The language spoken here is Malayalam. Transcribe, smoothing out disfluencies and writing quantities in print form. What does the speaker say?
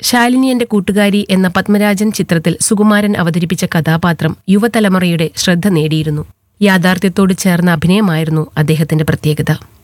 ശാലിനി എന്റെ കൂട്ടുകാരി എന്ന പത്മരാജൻ ചിത്രത്തിൽ സുകുമാരൻ അവതരിപ്പിച്ച കഥാപാത്രം യുവതലമുറയുടെ ശ്രദ്ധ നേടിയിരുന്നു. യാഥാർത്ഥ്യത്തോട് ചേർന്ന അഭിനയമായിരുന്നു അദ്ദേഹത്തിന്റെ പ്രത്യേകത.